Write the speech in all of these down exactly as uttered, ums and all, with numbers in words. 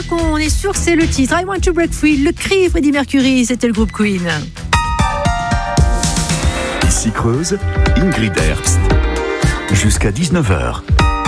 crois qu'on est sûr que c'est le titre. I Want to Break Free, le cri Freddie Mercury, c'était le groupe Queen. Ici Creuse, Ingrid Herbst. Jusqu'à dix-neuf heures.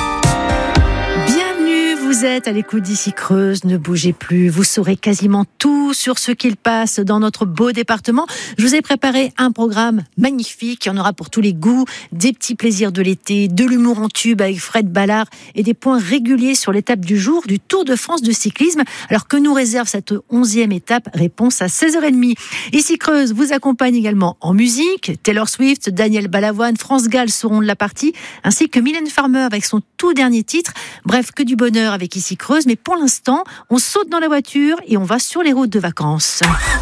Vous êtes à l'écoute d'Ici Creuse, ne bougez plus, vous saurez quasiment tout sur ce qu'il passe dans notre beau département. Je vous ai préparé un programme magnifique, il y en aura pour tous les goûts, des petits plaisirs de l'été, de l'humour en tube avec Fred Ballard et des points réguliers sur l'étape du jour du Tour de France de cyclisme. Alors que nous réserve cette onzième étape? Réponse à seize heures trente. Ici Creuse vous accompagne également en musique. Taylor Swift, Daniel Balavoine, France Gall seront de la partie, ainsi que Mylène Farmer avec son tout dernier titre. Bref, que du bonheur avec Ici Creuse, mais pour l'instant, on saute dans la voiture et on va sur les routes de vacances.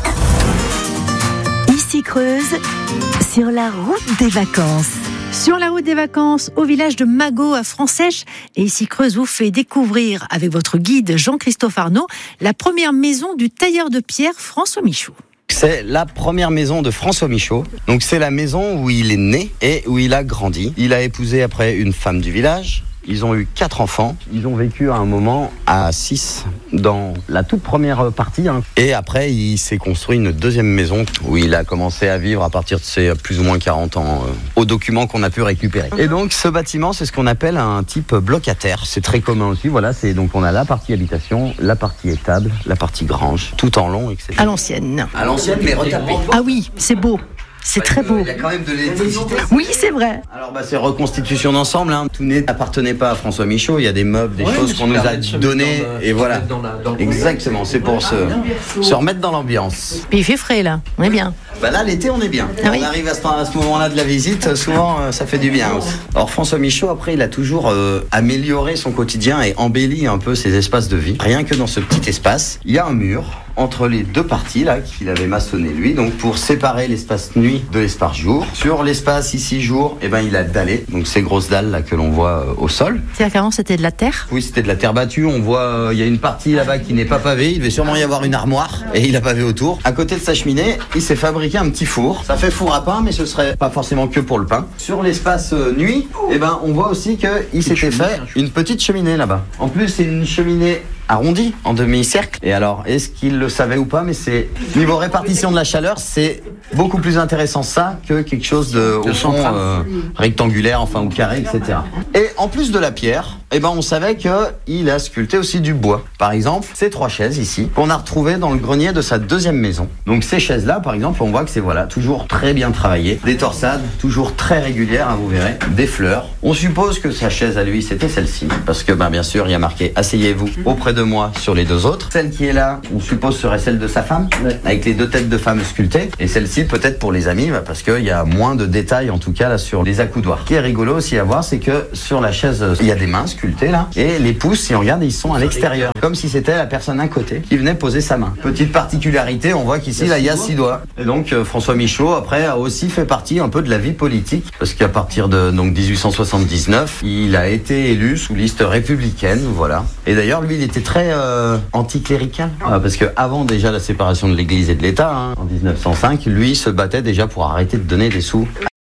Ici Creuse, sur la route des vacances. Sur la route des vacances, au village de Magot à Francèche, et Ici Creuse vous fait découvrir, avec votre guide Jean-Christophe Arnaud, la première maison du tailleur de pierre François Michaud. C'est la première maison de François Michaud. Donc c'est la maison où il est né et où il a grandi. Il a épousé après une femme du village. Ils ont eu quatre enfants. Ils ont vécu à un moment à six dans la toute première partie. Hein. Et après, il s'est construit une deuxième maison où il a commencé à vivre à partir de ses plus ou moins quarante ans, euh, aux documents qu'on a pu récupérer. Et donc, ce bâtiment, c'est ce qu'on appelle un type bloc à terre. C'est très commun aussi. Voilà, c'est donc on a la partie habitation, la partie étable, la partie grange, tout en long, et cetera. À l'ancienne. À l'ancienne, mais retapé. Ah oui, c'est beau. C'est ouais, très beau. Il y a quand même de l'électricité. Oui, c'est vrai. Alors bah c'est reconstitution d'ensemble. Hein. Tout n'appartenait pas à François Michaud. Il y a des meubles, des ouais, choses qu'on nous a données et voilà. Dans la, dans exactement. C'est pour se, se remettre dans l'ambiance. Puis il fait frais là. On est bien. Bah là l'été on est bien. Ah, on oui. arrive à ce, à ce moment-là de la visite. Souvent euh, ça fait du bien aussi. Alors François Michaud après il a toujours euh, amélioré son quotidien et embelli un peu ses espaces de vie. Rien que dans ce petit espace, il y a un mur entre les deux parties là qu'il avait maçonné lui, donc pour séparer l'espace nuit de l'espace jour. Sur l'espace ici jour, eh ben il a dallé, donc ces grosses dalles là que l'on voit euh, au sol. C'est-à-dire qu'avant c'était de la terre? Oui, c'était de la terre battue. On voit, il euh, y a une partie là-bas qui n'est pas pavée. Il devait sûrement y avoir une armoire et il a pavé autour. À côté de sa cheminée, il s'est fabriqué un petit four. Ça fait four à pain, mais ce serait pas forcément que pour le pain. Sur l'espace euh, nuit, eh ben on voit aussi que il s'était fait une petite cheminée là-bas. En plus, c'est une cheminée arrondi en demi-cercle. Et alors, est-ce qu'il le savait ou pas? Mais c'est niveau répartition de la chaleur, c'est beaucoup plus intéressant ça que quelque chose de au fond euh, rectangulaire, enfin ou carré, et cetera. Et en plus de la pierre, eh ben on savait que il a sculpté aussi du bois. Par exemple, ces trois chaises ici qu'on a retrouvées dans le grenier de sa deuxième maison. Donc ces chaises-là, par exemple, on voit que c'est voilà toujours très bien travaillé, des torsades toujours très régulières, hein, vous verrez, des fleurs. On suppose que sa chaise à lui c'était celle-ci, parce que ben bien sûr il y a marqué asseyez-vous auprès de moi sur les deux autres. Celle qui est là, on suppose serait celle de sa femme, ouais. Avec les deux têtes de femme sculptées. Et celle-ci peut-être pour les amis, bah, parce qu'il y a moins de détails en tout cas là sur les accoudoirs. Ce qui est rigolo aussi à voir, c'est que sur la chaise, il y a des mains sculptées là, et les pouces, si on regarde, ils sont à l'extérieur, comme si c'était la personne à côté qui venait poser sa main. Petite particularité, on voit qu'ici là il y a six doigts. Et donc euh, François Michaud après a aussi fait partie un peu de la vie politique, parce qu'à partir de donc dix-huit cent soixante-dix-neuf, il a été élu sous liste républicaine, voilà. Et d'ailleurs lui il était très euh, anticlérical, euh, parce que avant déjà la séparation de l'Église et de l'État, hein, en dix-neuf cent cinq, lui se battait déjà pour arrêter de donner des sous.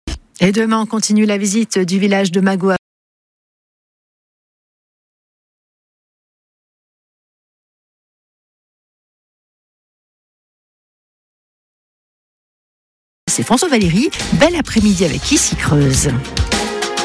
Et demain on continue la visite du village de Magot. C'est François Valéry, bel après-midi avec Ici Creuse.